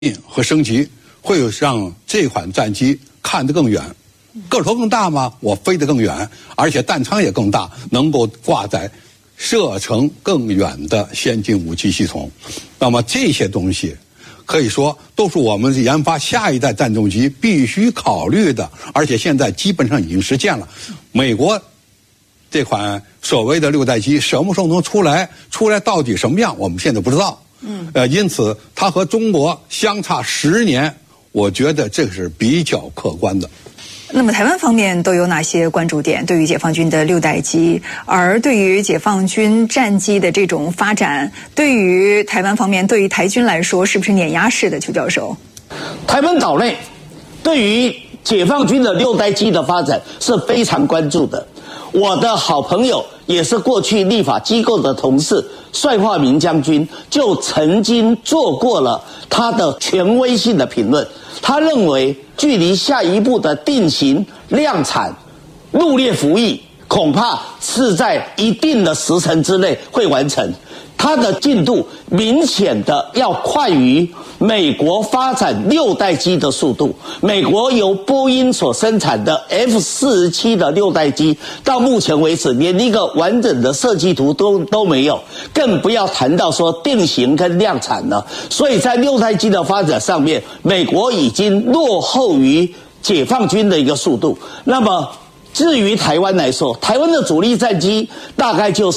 和升级，会让这款战机看得更远，个头更大吗？我飞得更远，而且弹仓也更大，能够挂载射程更远的先进武器系统。那么这些东西可以说都是我们研发下一代战斗机必须考虑的，而且现在基本上已经实现了。美国这款所谓的6代机什么时候能出来？出来到底什么样？我们现在不知道。因此它和中国相差10年，我觉得这是比较客观的。 那么台湾方面都有哪些关注点？对于解放军的6代机，而对于解放军战机的这种发展，对于台湾方面，对于台军来说，是不是碾压式的？邱教授， 台湾岛内对于解放军的6代机的发展是非常关注的。我的好朋友也是过去立法机构的同事帅化民将军，就曾经做过了他的权威性的评论。他认为距离下一步的定型、量产、入列服役，恐怕是在一定的时程之内会完成。它的进度明显的要快于美国发展6代机的速度。美国由波音所生产的 F-47的6代机，到目前为止连一个完整的设计图都没有，更不要谈到说定型跟量产了。所以在6代机的发展上面，美国已经落后于解放军的一个速度。那么至于台湾来说，台湾的主力战机大概就是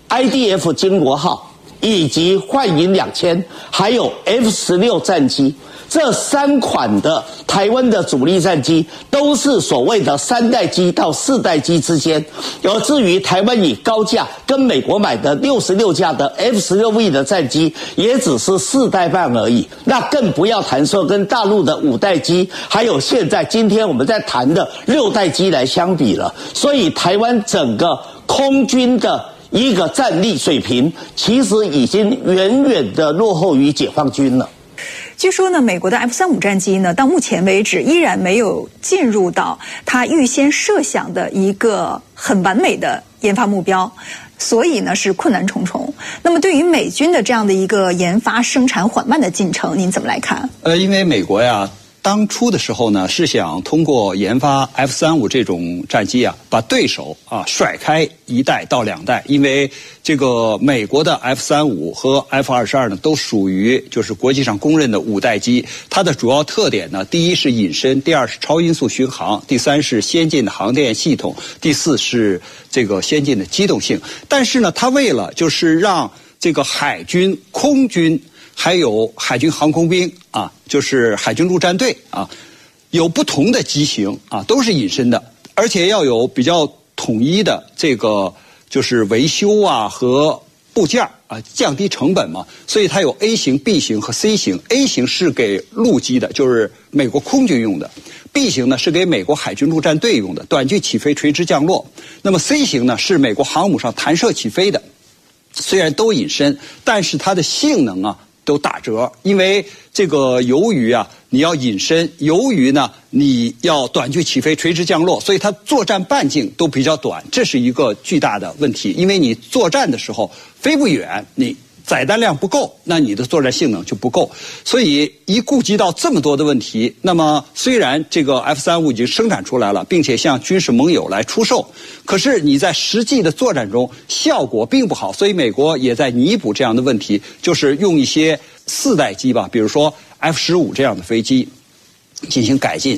IDF 经国号，以及幻影2000，还有 F-16战机，这3款的台湾的主力战机都是所谓的3代机到4代机之间。而至于台湾以高价跟美国买的66架的 F-16V 的战机，也只是4代半而已。那更不要谈说跟大陆的5代机，还有现在今天我们在谈的6代机来相比了。所以台湾整个空军的一个战力水平，其实已经远远的落后于解放军了。 据说呢，美国的 F-35战机呢，到目前为止依然没有进入到它预先设想的一个很完美的研发目标，所以呢是困难重重。那么对于美军的这样的一个研发生产缓慢的进程，您怎么来看？ 因为美国呀，当初的时候呢，是想通过研发 F-35这种战机啊，把对手甩开1代到2代。因为这个美国的 F-35和 F-22呢，都属于就是国际上公认的5代机。它的主要特点呢，第一是隐身，第二是超音速巡航，第三是先进的航电系统，第四是这个先进的机动性。但是呢，它为了就是让这个海军、空军还有海军航空兵就是海军陆战队有不同的机型都是隐身的，而且要有比较统一的这个就是维修和部件降低成本嘛。所以它有 A 型、B 型和 C 型。A 型是给陆基的，就是美国空军用的。B 型呢是给美国海军陆战队用的，短距起飞、垂直降落。那么 C 型呢是美国航母上弹射起飞的。虽然都隐身，但是它的性能都打折。因为这个由于你要隐身，由于呢你要短距起飞、垂直降落，所以它作战半径都比较短，这是一个巨大的问题。因为你作战的时候飞不远，你载弹量不够，那你的作战性能就不够。所以一顾及到这么多的问题，那么虽然这个 F-35已经生产出来了，并且向军事盟友来出售，可是你在实际的作战中效果并不好。所以美国也在弥补这样的问题，就是用一些4代机吧，比如说 F-15这样的飞机进行改进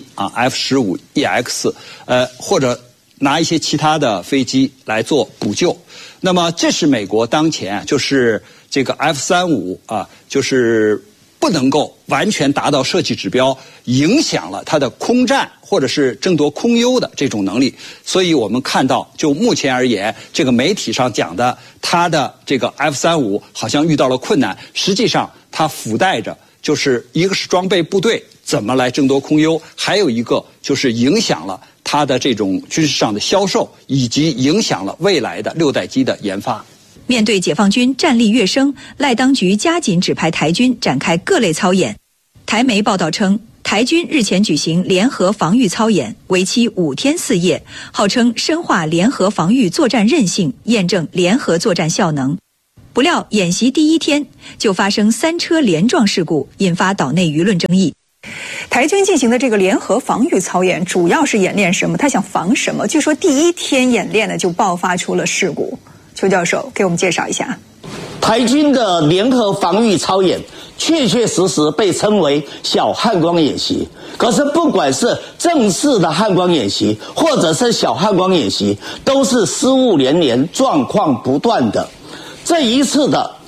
F-15EX， 或者拿一些其他的飞机来做补救。那么这是美国当前就是这个 F-35就是不能够完全达到设计指标，影响了它的空战或者是争夺空优的这种能力。所以我们看到，就目前而言，这个媒体上讲的它的这个 F-35好像遇到了困难，实际上它附带着就是一个是装备部队怎么来争夺空优，还有一个就是影响了它的这种军事上的销售，以及影响了未来的6代机的研发。 面对解放军战力跃升，赖当局加紧指派台军展开各类操演。台媒报道称，台军日前举行联合防御操演，为期5天4夜，号称深化联合防御作战韧性，验证联合作战效能。 不料演习第1天就发生3车连撞事故，引发岛内舆论争议。 台军进行的这个联合防御操演，主要是演练什么？他想防什么？据说第1天演练呢，就爆发出了事故。邱教授给我们介绍一下。 台军的联合防御操演，确确实实被称为小汉光演习。可是不管是正式的汉光演习，或者是小汉光演习，都是失误连连、状况不断的。这一次的